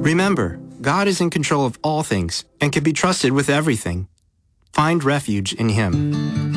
Remember, God is in control of all things and can be trusted with everything. Find refuge in Him.